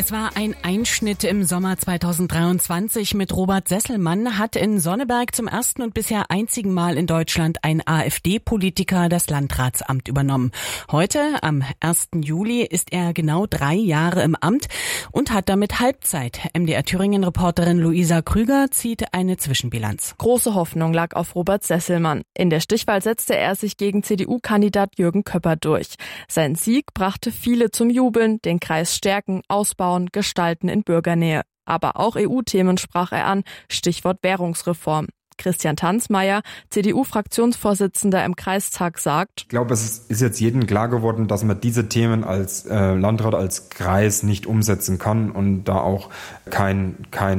Das war ein Einschnitt im Sommer 2023 mit Robert Sesselmann. Hat in Sonneberg zum ersten und bisher einzigen Mal in Deutschland ein AfD-Politiker das Landratsamt übernommen. Heute, am 1. Juli, ist er genau 3 Jahre im Amt und hat damit Halbzeit. MDR-Thüringen-Reporterin Luisa Krüger zieht eine Zwischenbilanz. Große Hoffnung lag auf Robert Sesselmann. In der Stichwahl setzte er sich gegen CDU-Kandidat Jürgen Köpper durch. Sein Sieg brachte viele zum Jubeln, den Kreis stärken, ausbauen, gestalten in Bürgernähe. Aber auch EU-Themen sprach er an, Stichwort Währungsreform. Christian Tanzmeier, CDU-Fraktionsvorsitzender im Kreistag, sagt: Ich glaube, es ist jetzt jedem klar geworden, dass man diese Themen als Landrat, als Kreis nicht umsetzen kann und da auch keine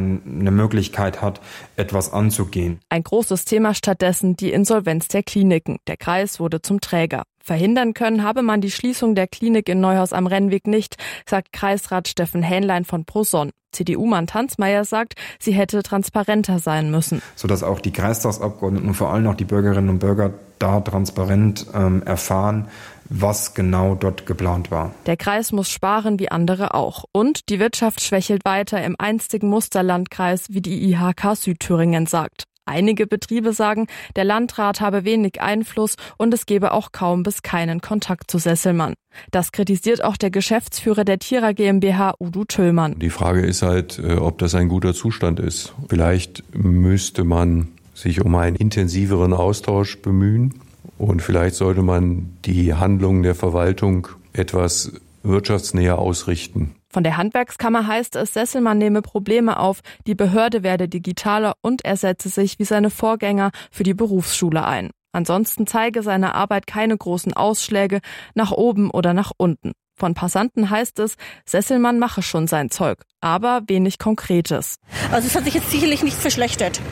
Möglichkeit hat, etwas anzugehen. Ein großes Thema stattdessen die Insolvenz der Kliniken. Der Kreis wurde zum Träger. Verhindern können habe man die Schließung der Klinik in Neuhaus am Rennweg nicht, sagt Kreisrat Steffen Hähnlein von ProSonn. CDU-Mann Tanzmeier sagt, sie hätte transparenter sein müssen. Sodass auch die Kreistagsabgeordneten und vor allem auch die Bürgerinnen und Bürger da transparent erfahren, was genau dort geplant war. Der Kreis muss sparen wie andere auch. Und die Wirtschaft schwächelt weiter im einstigen Musterlandkreis, wie die IHK Südthüringen sagt. Einige Betriebe sagen, der Landrat habe wenig Einfluss und es gebe auch kaum bis keinen Kontakt zu Sesselmann. Das kritisiert auch der Geschäftsführer der Tira GmbH, Udo Tüllmann. Die Frage ist halt, ob das ein guter Zustand ist. Vielleicht müsste man sich um einen intensiveren Austausch bemühen und vielleicht sollte man die Handlungen der Verwaltung etwas wirtschaftsnäher ausrichten. Von der Handwerkskammer heißt es, Sesselmann nehme Probleme auf, die Behörde werde digitaler und er setze sich wie seine Vorgänger für die Berufsschule ein. Ansonsten zeige seine Arbeit keine großen Ausschläge nach oben oder nach unten. Von Passanten heißt es, Sesselmann mache schon sein Zeug, aber wenig Konkretes. Also es hat sich jetzt sicherlich nicht verschlechtert.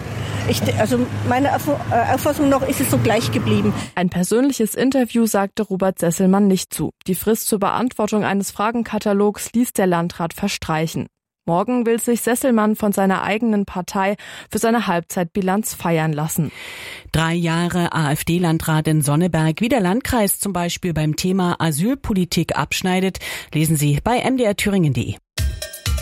Meiner Auffassung nach ist es so gleich geblieben. Ein persönliches Interview sagte Robert Sesselmann nicht zu. Die Frist zur Beantwortung eines Fragenkatalogs ließ der Landrat verstreichen. Morgen will sich Sesselmann von seiner eigenen Partei für seine Halbzeitbilanz feiern lassen. 3 Jahre AfD-Landrat in Sonneberg, wie der Landkreis zum Beispiel beim Thema Asylpolitik abschneidet, lesen Sie bei mdrthüringen.de.